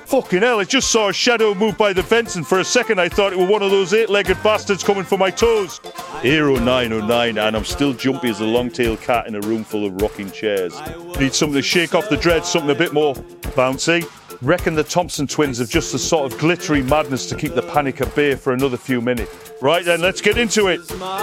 Fucking hell, I just saw a shadow move by the fence, and for a second I thought it was one of those 8-legged bastards coming for my toes. Hero 909, and I'm still jumpy as a long-tailed cat in a room full of rocking chairs. Need something to shake off the dread, something a bit more bouncy. Reckon the Thompson twins have just the sort of glittery madness to keep the panic at bay for another few minutes. Right then, let's get into it.